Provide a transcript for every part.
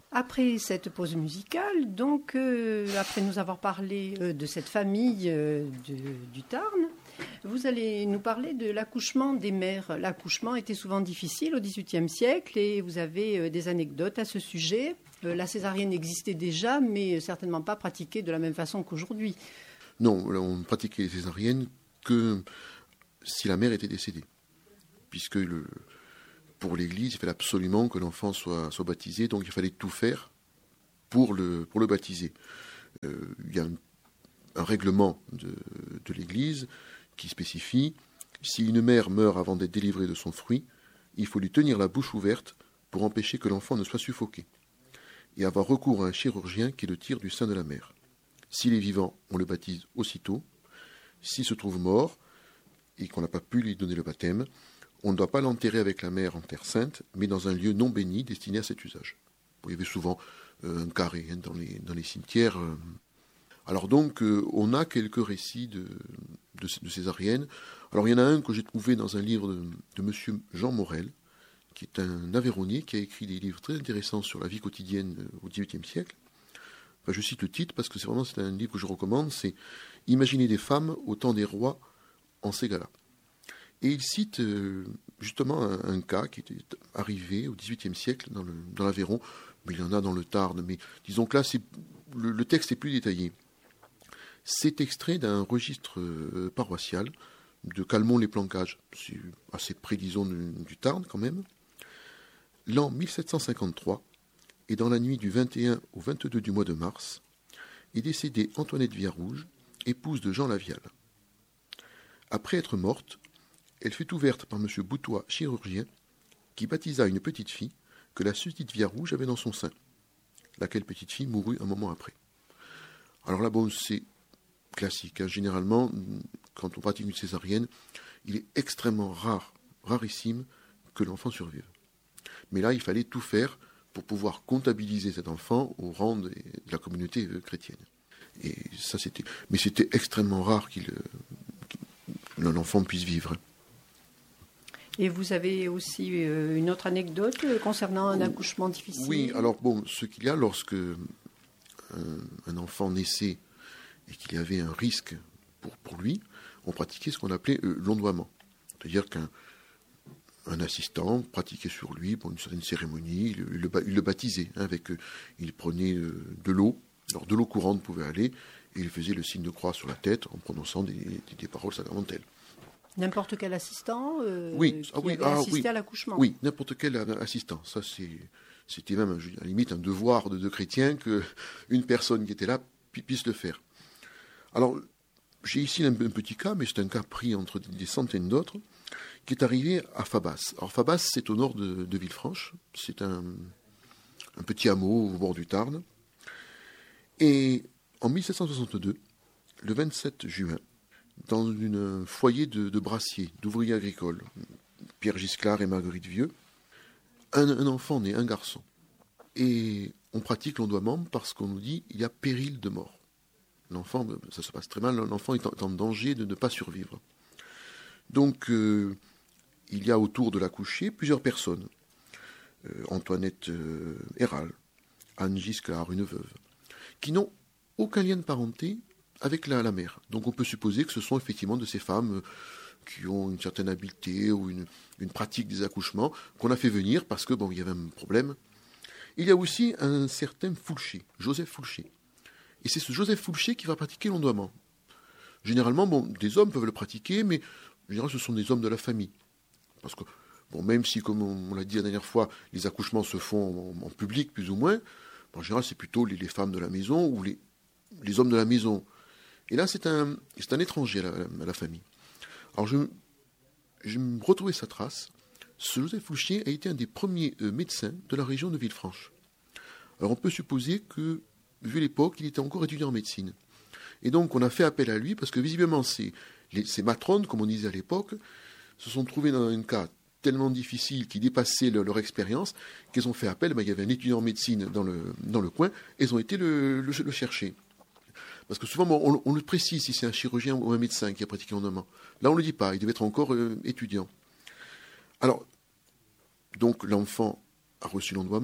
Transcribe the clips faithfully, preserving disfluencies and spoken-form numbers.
Après cette pause musicale, donc euh, après nous avoir parlé euh, de cette famille euh, de, du Tarn, vous allez nous parler de l'accouchement des mères. L'accouchement était souvent difficile au dix-huitième siècle et vous avez euh, des anecdotes à ce sujet. Euh, la césarienne existait déjà, mais certainement pas pratiquée de la même façon qu'aujourd'hui. Non, on ne pratiquait les césariennes que si la mère était décédée, puisque le... pour l'Église, il fallait absolument que l'enfant soit, soit baptisé, donc il fallait tout faire pour le, pour le baptiser. Euh, il y a un, un règlement de, de l'Église qui spécifie, si une mère meurt avant d'être délivrée de son fruit, il faut lui tenir la bouche ouverte pour empêcher que l'enfant ne soit suffoqué, et avoir recours à un chirurgien qui le tire du sein de la mère. S'il est vivant, on le baptise aussitôt. S'il se trouve mort, et qu'on n'a pas pu lui donner le baptême, on ne doit pas l'enterrer avec la mère en terre sainte, mais dans un lieu non béni destiné à cet usage. Bon, il y avait souvent euh, un carré hein, dans, les, dans les cimetières. Euh. Alors donc, euh, on a quelques récits de, de, de césariennes. Alors il y en a un que j'ai trouvé dans un livre de, de monsieur Jean Morel, qui est un Aveyronais, qui a écrit des livres très intéressants sur la vie quotidienne euh, au dix-huitième siècle. Enfin, je cite le titre parce que c'est vraiment c'est un livre que je recommande, c'est « Imaginer des femmes au temps des rois en Ségala ». Et il cite euh, justement un, un cas qui était arrivé au dix-huitième siècle dans, le, dans l'Aveyron, mais il y en a dans le Tarn, mais disons que là, c'est, le, le texte est plus détaillé. C'est extrait d'un registre euh, paroissial de Calmont-les-Plancages, c'est assez près, disons, du, du Tarn quand même. L'an mille sept cent cinquante-trois, et dans la nuit du vingt et un au vingt-deux du mois de mars, est décédée Antoinette Viarouge, épouse de Jean Lavial. Après être morte, elle fut ouverte par M. Boutois, chirurgien, qui baptisa une petite fille que la susdite Viarouge avait dans son sein, laquelle petite fille mourut un moment après. Alors là, bon, c'est classique. Hein. Généralement, quand on pratique une césarienne, il est extrêmement rare, rarissime, que l'enfant survive. Mais là, il fallait tout faire pour pouvoir comptabiliser cet enfant au rang de, de la communauté chrétienne. Et ça, c'était, mais c'était extrêmement rare qu'il, qu'il, l'enfant puisse vivre. Et vous avez aussi euh, une autre anecdote concernant un accouchement difficile? Oui, alors bon, ce qu'il y a lorsque un, un enfant naissait et qu'il y avait un risque pour, pour lui, on pratiquait ce qu'on appelait euh, l'ondoiement. C'est-à-dire qu'un un assistant pratiquait sur lui pour une certaine cérémonie, il, il, le, il le baptisait, hein, avec, euh, il prenait euh, de l'eau, alors de l'eau courante pouvait aller, et il faisait le signe de croix sur la tête en prononçant des, des, des paroles sacramentelles. N'importe quel assistant euh, oui, qui ah oui, avait ah assisté oui, à l'accouchement. Oui, n'importe quel assistant. Ça, c'est, c'était même, à la limite, un devoir de, de chrétien qu'une personne qui était là puisse le faire. Alors, j'ai ici un, un petit cas, mais c'est un cas pris entre des centaines d'autres, qui est arrivé à Fabas. Alors, Fabas, c'est au nord de, de Villefranche. C'est un, un petit hameau au bord du Tarn. Et en mille sept cent soixante-deux, le vingt-sept juin, dans un foyer de, de brassiers, d'ouvriers agricoles, Pierre Gisclard et Marguerite Vieux, un, un enfant né, un garçon. Et on pratique l'ondoiement parce qu'on nous dit qu'il y a péril de mort. L'enfant, ça se passe très mal, l'enfant est en, est en danger de ne pas survivre. Donc, euh, il y a autour de l'accouchée plusieurs personnes. Euh, Antoinette euh, Héral, Anne Gisclard, une veuve, qui n'ont aucun lien de parenté avec la, la mère. Donc on peut supposer que ce sont effectivement de ces femmes qui ont une certaine habileté ou une, une pratique des accouchements qu'on a fait venir parce que bon, il y avait un problème. Il y a aussi un certain Foulcher, Joseph Foulcher. Et c'est ce Joseph Foulcher qui va pratiquer l'ondoiement. Généralement, bon, des hommes peuvent le pratiquer, mais en général, ce sont des hommes de la famille. Parce que, bon, même si, comme on, on l'a dit la dernière fois, les accouchements se font en, en public, plus ou moins, en général, c'est plutôt les, les femmes de la maison ou les, les hommes de la maison. Et là, c'est un, c'est un étranger à la, à la famille. Alors, je, je me retrouvais sa trace. Ce Joseph Foulcher a été un des premiers euh, médecins de la région de Villefranche. Alors, on peut supposer que, vu l'époque, il était encore étudiant en médecine. Et donc, on a fait appel à lui parce que, visiblement, ces, les, ces matrones, comme on disait à l'époque, se sont trouvées dans un cas tellement difficile qui dépassait leur, leur expérience qu'elles ont fait appel. Ben, il y avait un étudiant en médecine dans le, dans le coin, et elles ont été le, le, le chercher. Parce que souvent, bon, on, on le précise si c'est un chirurgien ou un médecin qui a pratiqué l'ondoiement. Là, on ne le dit pas, il devait être encore euh, étudiant. Alors, donc, l'enfant a reçu l'ondoiement,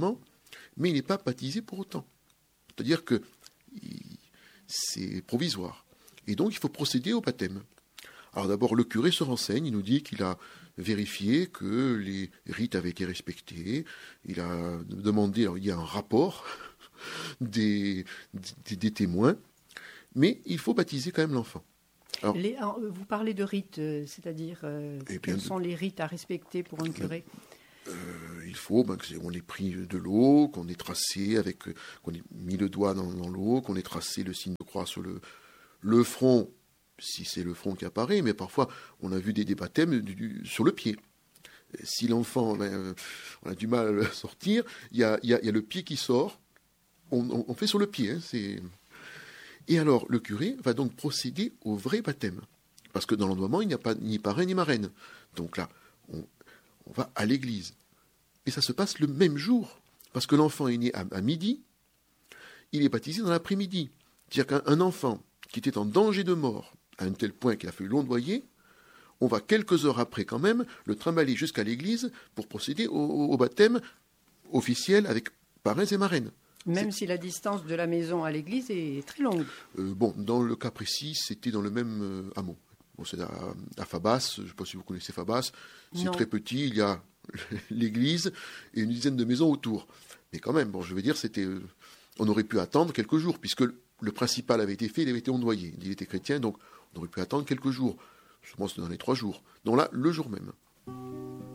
mais il n'est pas baptisé pour autant. C'est-à-dire que c'est provisoire. Et donc, il faut procéder au baptême. Alors d'abord, le curé se renseigne, il nous dit qu'il a vérifié que les rites avaient été respectés, il a demandé, alors il y a un rapport des, des, des témoins, mais il faut baptiser quand même l'enfant. Alors, les, vous parlez de rites, c'est-à-dire euh, quels sont les rites à respecter pour un curé ? Euh, il faut ben, qu'on ait pris de l'eau, qu'on ait tracé, avec, qu'on ait mis le doigt dans, dans l'eau, qu'on ait tracé le signe de croix sur le, le front, si c'est le front qui apparaît, mais parfois on a vu des, des baptêmes du, du, sur le pied. Si l'enfant, ben, on a du mal à le sortir, il y a, y a, y a le pied qui sort, on, on, on fait sur le pied. Hein, c'est... Et alors le curé va donc procéder au vrai baptême, parce que dans l'endoiement il n'y a pas ni parrain ni marraine. Donc là, on, on va à l'église. Et ça se passe le même jour, parce que l'enfant est né à, à midi, il est baptisé dans l'après-midi. C'est-à-dire qu'un enfant qui était en danger de mort, à un tel point qu'il a fallu l'ondoyer, on va quelques heures après quand même le trimballer jusqu'à l'église pour procéder au, au baptême officiel avec parrains et marraines. Même c'est... si la distance de la maison à l'église est très longue. Euh, bon, dans le cas précis, c'était dans le même euh, hameau. Bon, c'est à, à Fabas, je ne sais pas si vous connaissez Fabas, c'est non. Très petit, il y a l'église et une dizaine de maisons autour. Mais quand même, bon, je veux dire, c'était, euh, on aurait pu attendre quelques jours, puisque le principal avait été fait, il avait été ondoyé. Il était chrétien, donc on aurait pu attendre quelques jours. Souvent, c'était dans les trois jours. Donc là, le jour même.